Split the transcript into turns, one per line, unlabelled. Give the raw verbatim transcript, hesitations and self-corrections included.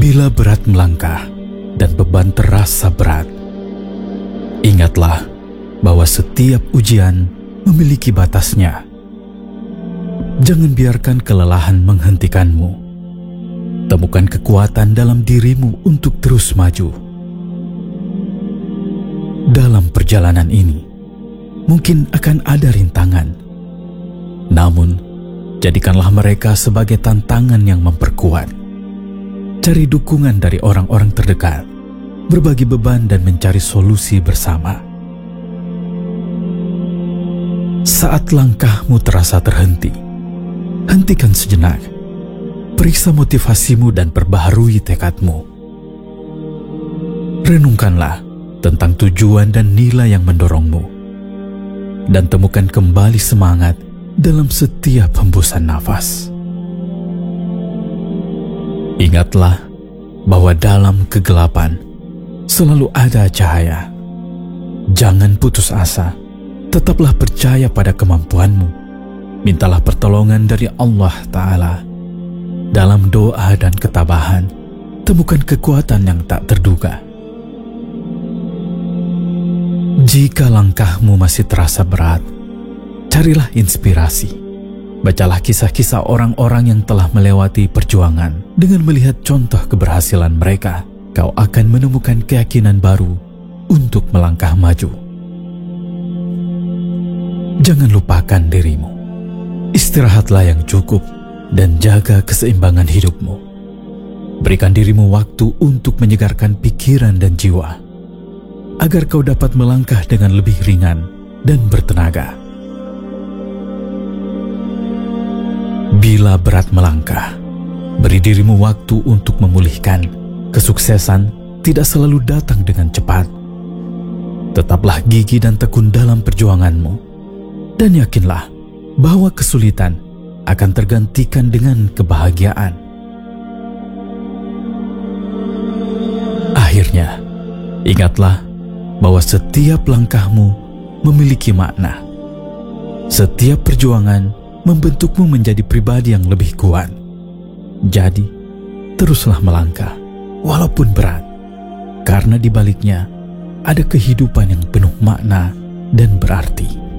Bila berat melangkah dan beban terasa berat, ingatlah bahwa setiap ujian memiliki batasnya. Jangan biarkan kelelahan menghentikanmu. Temukan kekuatan dalam dirimu untuk terus maju. Dalam perjalanan ini, mungkin akan ada rintangan. Namun, jadikanlah mereka sebagai tantangan yang memperkuat. Cari dukungan dari orang-orang terdekat, berbagi beban dan mencari solusi bersama. Saat langkahmu terasa terhenti, hentikan sejenak. Periksa motivasimu dan perbaharui tekadmu. Renungkanlah tentang tujuan dan nilai yang mendorongmu, dan temukan kembali semangat dalam setiap hembusan nafas. Ingatlah bahwa dalam kegelapan selalu ada cahaya. Jangan putus asa, tetaplah percaya pada kemampuanmu. Mintalah pertolongan dari Allah Ta'ala. Dalam doa dan ketabahan, temukan kekuatan yang tak terduga. Jika langkahmu masih terasa berat, carilah inspirasi. Bacalah kisah-kisah orang-orang yang telah melewati perjuangan. Dengan melihat contoh keberhasilan mereka, kau akan menemukan keyakinan baru untuk melangkah maju. Jangan lupakan dirimu. Istirahatlah yang cukup dan jaga keseimbangan hidupmu. Berikan dirimu waktu untuk menyegarkan pikiran dan jiwa, agar kau dapat melangkah dengan lebih ringan dan bertenaga. Bila berat melangkah, beri dirimu waktu untuk memulihkan. Kesuksesan tidak selalu datang dengan cepat. Tetaplah gigih dan tekun dalam perjuanganmu, dan yakinlah bahwa kesulitan akan tergantikan dengan kebahagiaan. Akhirnya, ingatlah bahwa setiap langkahmu memiliki makna. Setiap perjuangan membentukmu menjadi pribadi yang lebih kuat. Jadi, teruslah melangkah, walaupun berat, karena di baliknya ada kehidupan yang penuh makna dan berarti.